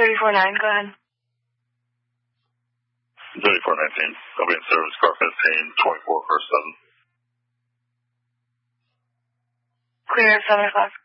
34-9, go ahead. 3419. I'll be in service, car 15, 24 first 7. Clear at 7 o'clock.